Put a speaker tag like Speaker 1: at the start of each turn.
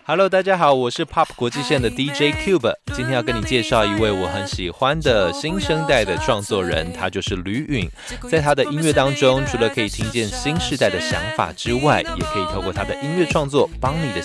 Speaker 1: Hello， 大家好，我是 Pop 国际线的 DJ Cube， 今天要跟你介绍一位我很喜欢的新生代的创作人，他就是吕允。在他的音乐当中，除了可以听见新世代的想法之外，也可以透过他的音乐创作，帮你的